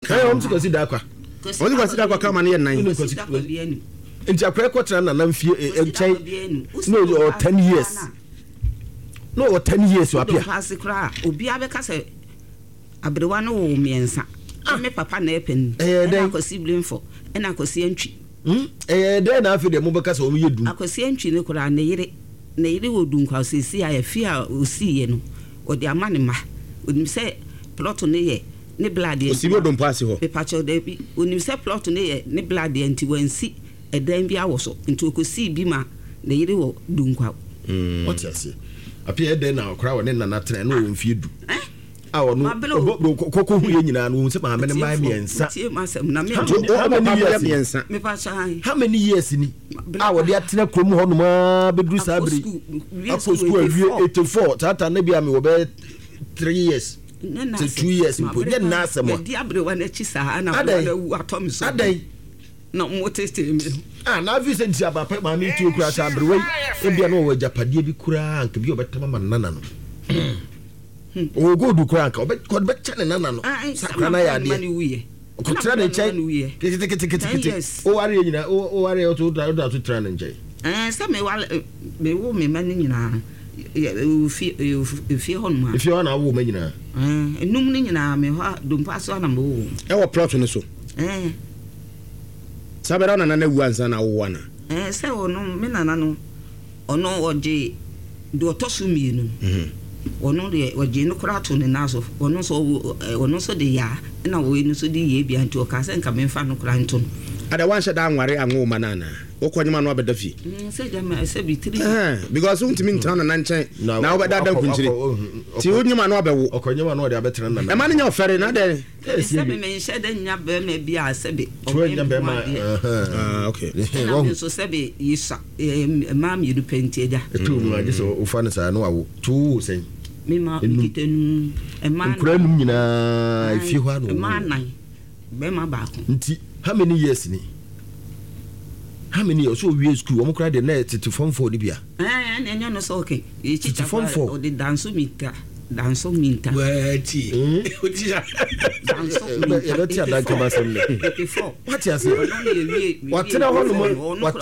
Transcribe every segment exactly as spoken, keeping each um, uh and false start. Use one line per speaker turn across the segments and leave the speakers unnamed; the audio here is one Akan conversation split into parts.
eh om to consider akwa
on consider akwa kama na nine
nti akwa ekotra na na mfie enchen no or ten years no or ten years wapia
pass kra obi abeka se abrewa no wo miensa me papa na epen na akosi blimfo na akosi antwi
hm eh dey na afi de mo beka se o yedu
akosi antwi ne kra na yire na yire wodun kwa sisi a yafi a osi ye no odi amane ma onim se plot ne ye ne blood ye
osi wodun pass ho
pe pacho de bi onim se plot ne ye ne blood ye nti wansi edan bi awoso nti okosi bi ma na yire wo dun kwa
mm what you say apia dey na okra wo ne nana tena na wo mfie du ah ono koko hu ye nyina no se ma me ne mai miensa
na me
miensa
me pa cha
how many years ni ah wo de atena krom ho no ma bedru sabri after school eighty-four tata na bia me wo be three years to two years mpo ye na asemo
di abrewa na chi sa na wo atom so
adai
na mo teste me
ah na vi senti abapa ma me tu kura sa abrewa e bia no wo japade bi kura anka bi obetama ma nana no o go du kura anka obet be chane nana no sakra na ya de ko tra na chai kiti kiti kiti kiti o ware nyina o ware o to da to tra na nchai
eh sa me wale me wo me mani nyina e fi e fi hon ma
e fi hon na wo ma nyina
eh enum ni nyina me ho dumpa so na mo
e wo plot no so
eh
sabera na na wu ansa na wo na
eh se ono me nana no ono oje do to su mi nu mhm ono de oje no kra to ne naso ono so ono so de ya na wo inu so de ye bia nti o ka se nka me fa no kra nto
ada wan sha da nware anwo manana okonyima no obeda fi
mm se jama se bi three
eh because untimi ntan na nanchen na obeda da kunchiri ti unyima no obewo
okonyima no de abetena na
e ma nya ofere na de
se be me nche de nya be me bia se be
nya be ma
ah okay
wo so se be yisa ma mi du penti eja
etu mu age so ofa na sa no awo tu sen
me ma kitenu e ma
nkura num nyina ifi ho ano
e ma nan be ma ba ko
nti how many years ni how many years so we school omo kra de na tete form four ni bia
eh na nya no so okay e chicha form four o de danso mita danso minta
wati o ti ja danso ya do ti adan kama sem le
eighty-four
what you say what tena ho no what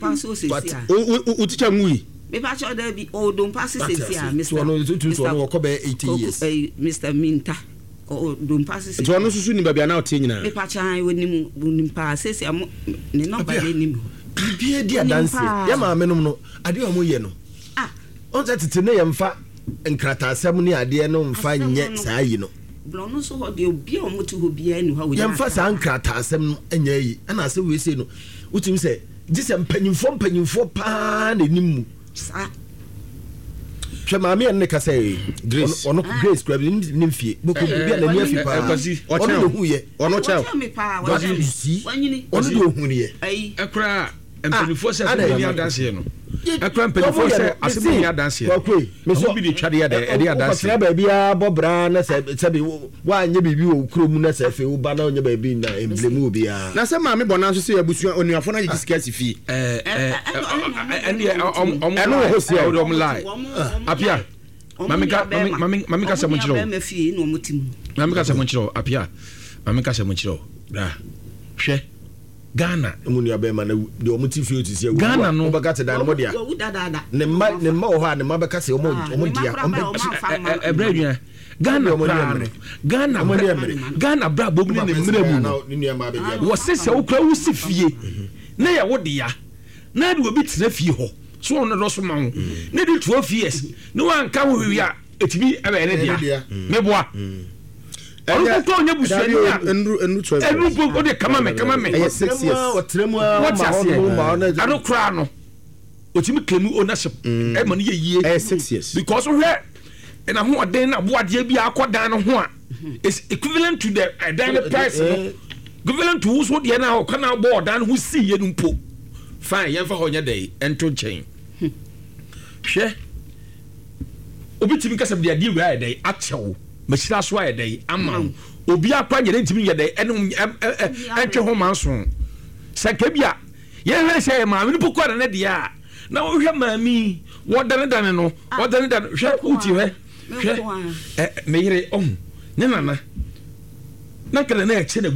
o ti cha ngui
me pa cho da bi o don pass sesi a
mister no tu so no ko be eighty years
mister Minta o don pass sesi
to no susu ni ba bia na o tie nyina
me pa cha wonim wonim pa sesi am ne no ba le nim
bia dia dance ya ma menom no ade o mo ye no ah on that tete ne yemfa nkrata asem ne ade no mfa nye saa yi no
blo no so ho de obi o mo tu ho bia ni ho
yemfa saa nkrata asem anya yi ana se we se no utim se gise mpanyimfo mpanyimfo pa na nimu sa che ma me ne ka say grace ono grace grab ni mfie boko bia na ni afi pa ono no hu ye ono cha ono do hu ye
ekra mpanyimfo se se ni adanse no ekra mpanyimfo se asem ni adanse me so bi de twade ya de e de adanse
ko ba bia bobra na se se bi wa anya bibi wo kromu na se fe wo ba na onya ba bi na emblem obi a
na se ma me bona so se abusu onuafo na ji sika sifi
eh eh ende om om
eno ho se
o dom lie apia mamika mamika se mo chiro mamika se mo chiro apia mamika se mo chiro bra hwe Ghana
munu ya be ma na de o muti fi otisi
Ghana no
ba gata da no dia ne ma ne ma o ha ne ma be ka se o mo o mo dia o be
e bra nua Ghana bra Ghana Ghana bra bobu ne mra mu no wo sese wo kra wo sifie na ya wo dia na de obi tena fie ho so no do so ma ho na de twelve years no wan ka wo wi a etimi e be ne dia meboa Onu ko nya busuani ya
enru enru twelve
enru po de kama me kama me
yes six years
otremu a ma
ono ado kra no otimi claim ownership e ma no ye yie
eh six years
because we na ho oden na boade bi akodan no ho a is equivalent to the dan price no equivalent to who de na ho kana bo odan ho si ye no mpo fine yemfa ho nya dai ento chain hwe obitimi kasam de ade wi a dai achewo machira so aye dai ama obi akwa nyere ntimi ye dai enu entwe ho manso saka bia ye hwe se ma me bu kwa na dia na wo hwe mami wo dane dane no wo dane dane hwe uti hwe hwe eh me yire oh ne nana na kala na eche na